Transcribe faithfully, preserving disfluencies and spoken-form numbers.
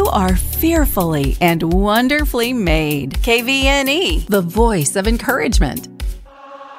are fearfully and wonderfully made. K V N E, the voice of encouragement.